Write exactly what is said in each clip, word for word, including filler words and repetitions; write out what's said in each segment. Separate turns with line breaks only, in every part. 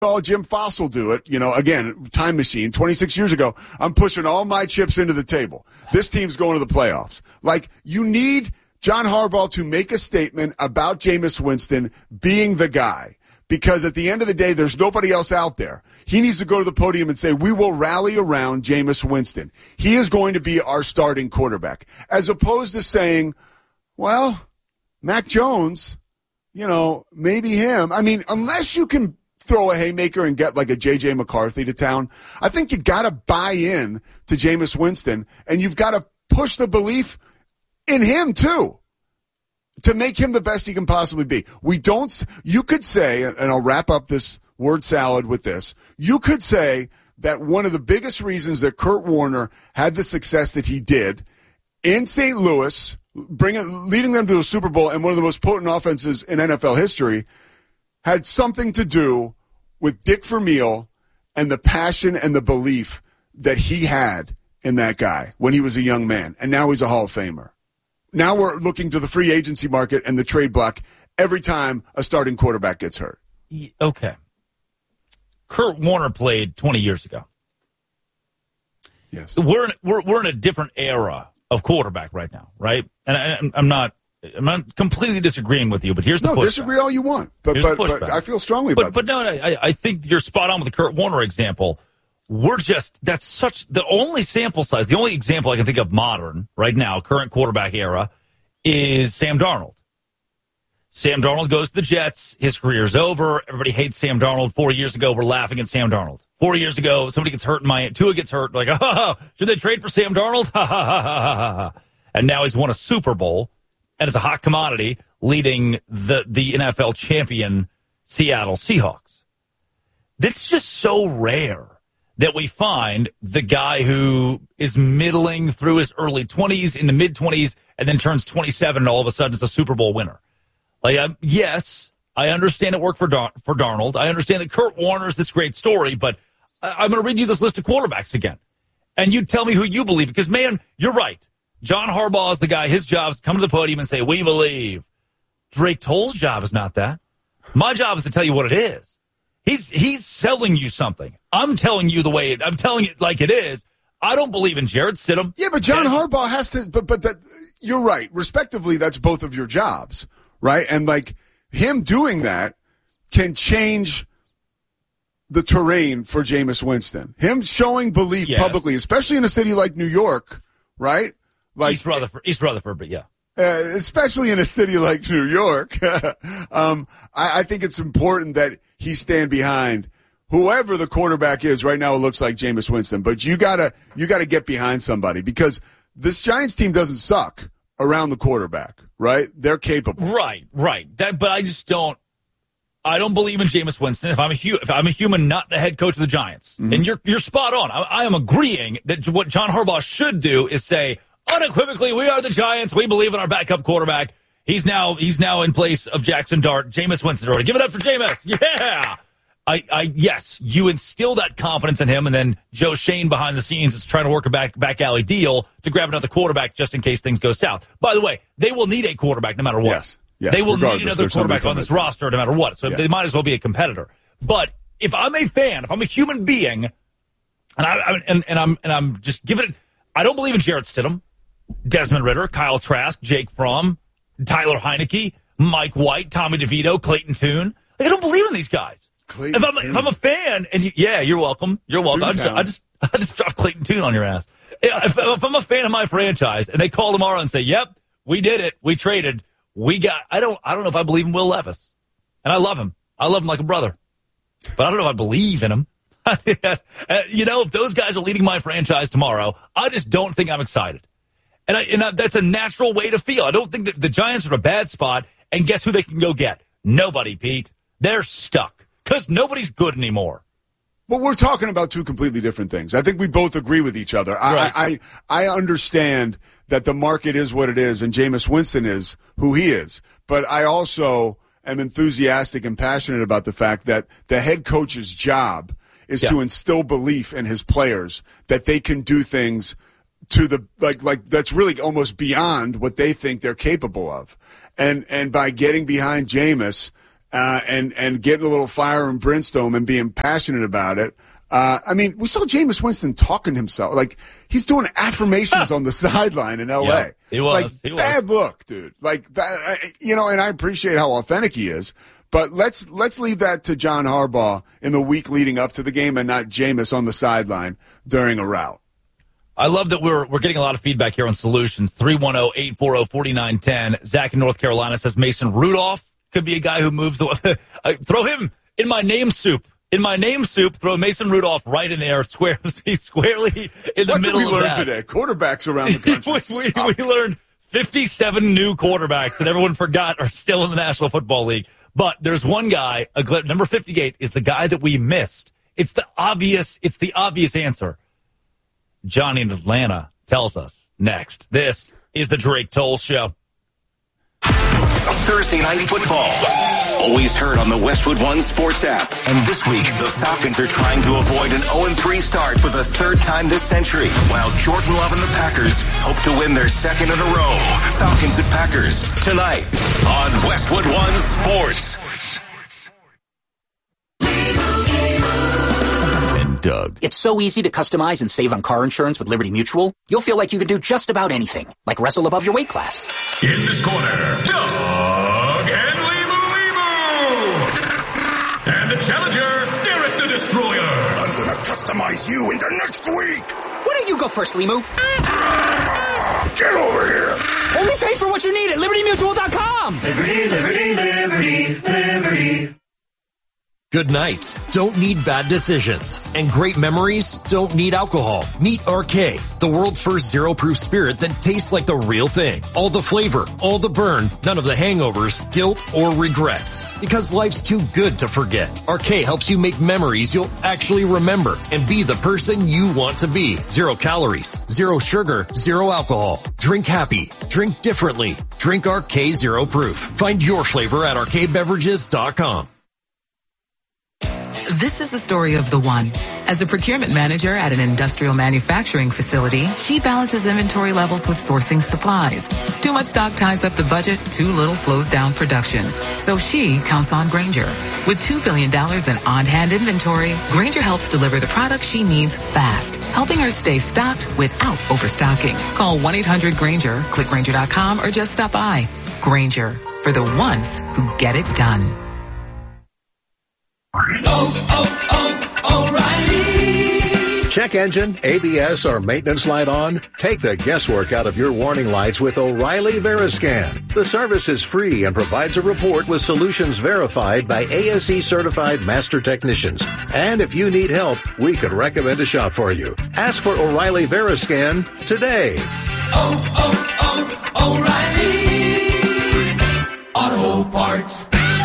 saw Jim Fossil do it, you know, again, time machine, twenty-six years ago. I'm pushing all my chips into the table. This team's going to the playoffs. Like, you need John Harbaugh to make a statement about Jameis Winston being the guy. Because at the end of the day, there's nobody else out there. He needs to go to the podium and say, we will rally around Jameis Winston. He is going to be our starting quarterback. As opposed to saying, well, Mac Jones, you know, maybe him. I mean, unless you can throw a haymaker and get like a J J McCarthy to town, I think you got to buy in to Jameis Winston, and you've got to push the belief in him too, to make him the best he can possibly be. We don't, you could say, and I'll wrap up this word salad with this, you could say that one of the biggest reasons that Kurt Warner had the success that he did in Saint Louis, bringing, leading them to the Super Bowl and one of the most potent offenses in N F L history, had something to do with Dick Vermeil and the passion and the belief that he had in that guy when he was a young man, and now he's a Hall of Famer. Now we're looking to the free agency market and the trade block every time a starting quarterback gets hurt.
Okay. Kurt Warner played twenty years ago.
Yes.
We're in, we're we're in a different era of quarterback right now, right? And I, I'm not I'm not completely disagreeing with you, but here's the
no
pushback.
Disagree all you want, but but, but I feel strongly
but,
about.
But
this.
no, I, I think you're spot on with the Kurt Warner example. We're just that's such the only sample size, the only example I can think of modern right now, current quarterback era, is Sam Darnold. Sam Darnold goes to the Jets. His career's over. Everybody hates Sam Darnold. Four years ago, we're laughing at Sam Darnold. Four years ago, somebody gets hurt in Miami. Tua gets hurt. Like, ha, ha, ha, should they trade for Sam Darnold? Ha, ha, ha, ha, ha, ha. And now he's won a Super Bowl and is a hot commodity leading the, the N F L champion Seattle Seahawks. That's just so rare that we find the guy who is middling through his early twenties, in the mid-twenties, and then turns twenty-seven and all of a sudden is a Super Bowl winner. Like, um, yes, I understand it worked for Dar- for Darnold. I understand that Kurt Warner's this great story, but I- I'm going to read you this list of quarterbacks again. And you tell me who you believe. Because, man, you're right. John Harbaugh is the guy. His job is to come to the podium and say, we believe. Drake Toll's job is not that. My job is to tell you what it is. He's he's selling you something. I'm telling you the way it, I'm telling it like it is. I don't believe in Jarrett Stidham.
Yeah, but John Harbaugh has to. But but that you're right. Respectively, that's both of your jobs, right? And like him doing that can change the terrain for Jameis Winston. Him showing belief
yes.
publicly, especially in a city like New York, right? Like
East Rutherford, East Rutherford, but yeah.
Uh, especially in a city like New York, um, I, I think it's important that he stand behind whoever the quarterback is. Right now, it looks like Jameis Winston, but you gotta you gotta get behind somebody because this Giants team doesn't suck around the quarterback. Right? They're capable.
Right, right. That, but I just don't. I don't believe in Jameis Winston. If I'm a hu- if I'm a human, not the head coach of the Giants, mm-hmm. and you're you're spot on. I, I am agreeing that what John Harbaugh should do is say, unequivocally, we are the Giants. We believe in our backup quarterback. He's now he's now in place of Jackson Dart. Jameis Winston already. Give it up for Jameis. Yeah. I, I yes, you instill that confidence in him, and then Joe Shane behind the scenes is trying to work a back back alley deal to grab another quarterback just in case things go south. By the way, they will need a quarterback no matter what.
Yes. Yes,
they will need another quarterback on this roster no matter what. So yeah. They might as well be a competitor. But if I'm a fan, if I'm a human being, and I, I and, and I'm and I'm just giving it, I don't believe in Jarrett Stidham, Desmond Ridder, Kyle Trask, Jake Fromm, Tyler Heineke, Mike White, Tommy DeVito, Clayton Tune. Like, I don't believe in these guys. If I'm, if I'm a fan, and you, yeah, you're welcome. You're welcome. I just, I just I just dropped Clayton Tune on your ass. If, if I'm a fan of my franchise, and they call tomorrow and say, "Yep, we did it. We traded. We got." I don't. I don't know if I believe in Will Levis, and I love him. I love him like a brother, but I don't know if I believe in him. You know, if those guys are leading my franchise tomorrow, I just don't think I'm excited. And, I, and I, that's a natural way to feel. I don't think that the Giants are in a bad spot. And guess who they can go get? Nobody, Pete. They're stuck because nobody's good anymore.
Well, we're talking about two completely different things. I think we both agree with each other.
Right.
I, I I understand that the market is what it is and Jameis Winston is who he is. But I also am enthusiastic and passionate about the fact that the head coach's job is yeah. to instill belief in his players that they can do things to the like like that's really almost beyond what they think they're capable of. And and by getting behind Jameis uh, and, and getting a little fire and brimstone and being passionate about it. Uh, I mean, we saw Jameis Winston talking to himself. Like, he's doing affirmations on the sideline in L A.
Yeah, he was.
Like,
he was.
bad look, dude. Like, that, you know, and I appreciate how authentic he is. But let's let's leave that to John Harbaugh in the week leading up to the game and not Jameis on the sideline during a route.
I love that we're we're getting a lot of feedback here on Solutions. three one zero, eight four zero, four nine one zero. Zach in North Carolina says Mason Rudolph could be a guy who moves the throw him in my name soup. In my name soup, throw Mason Rudolph right in there, square, he's squarely in the
what
middle of that.
What did we learn today? Quarterbacks around the country.
we, we, we learned fifty-seven new quarterbacks that everyone forgot are still in the National Football League. But there's one guy, a, number fifty-eight, is the guy that we missed. It's the obvious, it's the obvious answer. Johnny in Atlanta tells us next. This is the Drake Toll Show.
Thursday Night Football. Always heard on the Westwood One Sports app. And this week, the Falcons are trying to avoid an oh and three start for the third time this century, while Jordan Love and the Packers hope to win their second in a row. Falcons and Packers, tonight on Westwood One Sports. And Doug.
It's so easy to customize and save on car insurance with Liberty Mutual. You'll feel like you could do just about anything, like wrestle above your weight class.
In this corner, Doug and and the challenger, Derek the Destroyer.
I'm gonna customize you into next week.
Why don't you go first, Limu?
Ah, get over here.
Only pay for what you need at Liberty Mutual dot com.
Liberty, Liberty, Liberty, Liberty.
Good nights don't need bad decisions, and great memories don't need alcohol. Meet R K, the world's first zero-proof spirit that tastes like the real thing. All the flavor, all the burn, none of the hangovers, guilt, or regrets. Because life's too good to forget. R K helps you make memories you'll actually remember and be the person you want to be. Zero calories, zero sugar, zero alcohol. Drink happy, drink differently. Drink R K Zero Proof. Find your flavor at R K beverages dot com.
This is the story of the one. As a procurement manager at an industrial manufacturing facility, she balances inventory levels with sourcing supplies. Too much stock ties up the budget, too little slows down production. So she counts on Grainger. With two billion dollars in on-hand inventory, Grainger helps deliver the product she needs fast, helping her stay stocked without overstocking. Call one eight hundred Grainger, click Grainger dot com, or just stop by. Grainger, for the ones who get it done.
Oh, oh, oh, O'Reilly.
Check engine, A B S, or maintenance light on? Take the guesswork out of your warning lights with O'Reilly Veriscan. The service is free and provides a report with solutions verified by A S E certified master technicians. And if you need help, we could recommend a shop for you. Ask for O'Reilly Veriscan today.
Oh, oh, oh, O'Reilly Auto Parts.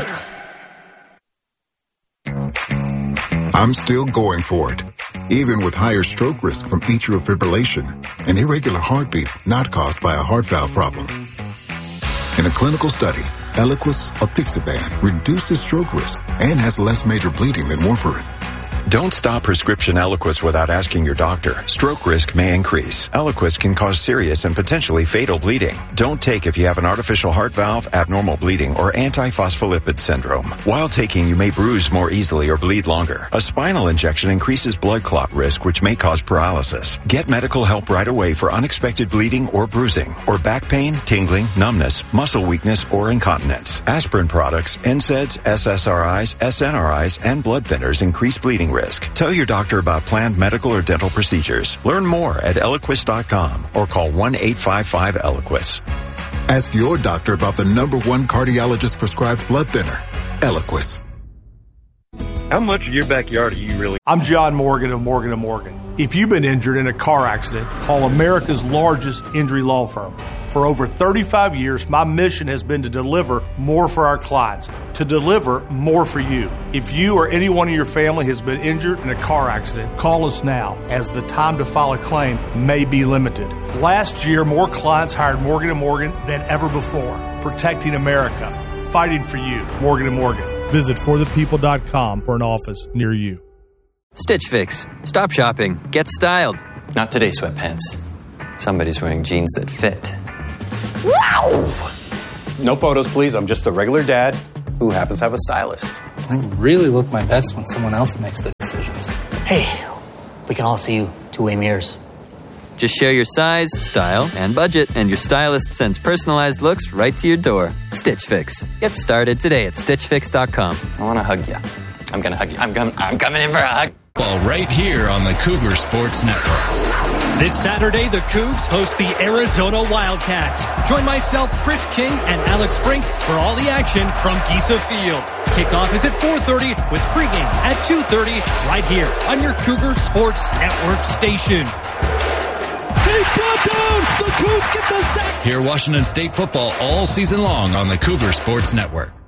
I'm still going for it, even with higher stroke risk from atrial fibrillation, an irregular heartbeat not caused by a heart valve problem. In a clinical study, Eliquis apixaban reduces stroke risk and has less major bleeding than warfarin.
Don't stop prescription Eliquis without asking your doctor. Stroke risk may increase. Eliquis can cause serious and potentially fatal bleeding. Don't take if you have an artificial heart valve, abnormal bleeding, or antiphospholipid syndrome. While taking, you may bruise more easily or bleed longer. A spinal injection increases blood clot risk, which may cause paralysis. Get medical help right away for unexpected bleeding or bruising, or back pain, tingling, numbness, muscle weakness, or incontinence. Aspirin products, N SAIDs, S S R Is, S N R Is, and blood thinners increase bleeding risk. Tell your doctor about planned medical or dental procedures. Learn more at Eliquis dot com or call one eight five five Eliquis.
Ask your doctor about the number one cardiologist prescribed blood thinner, Eliquis.
How much of your backyard are you really?
I'm John Morgan of Morgan and Morgan. If you've been injured in a car accident, call America's largest injury law firm. For over thirty-five years, my mission has been to deliver more for our clients, to deliver more for you. If you or anyone in your family has been injured in a car accident, call us now, as the time to file a claim may be limited. Last year, more clients hired Morgan and Morgan than ever before, protecting America, fighting for you. Morgan and Morgan. Visit for the people dot com for an office near you.
Stitch Fix. Stop shopping. Get styled.
Not today, sweatpants. Somebody's wearing jeans that fit.
Wow! No photos, please. I'm just a regular dad who happens to have a stylist.
I really look my best when someone else makes the decisions.
Hey, we can all see you two-way mirrors.
Just share your size, style, and budget, and your stylist sends personalized looks right to your door. Stitch Fix. Get started today at stitch fix dot com.
I want to hug you. I'm going to hug you. I'm, com- I'm coming in for a hug.
Ball right here on the Cougar Sports Network.
This Saturday, the Cougs host the Arizona Wildcats. Join myself, Chris King, and Alex Brink for all the action from Giesa Field. Kickoff is at four thirty with pregame at two thirty right here on your Cougar Sports Network station.
He's brought down! The Cougs get the sack! Hear Washington State football all season long on the Cougar Sports Network.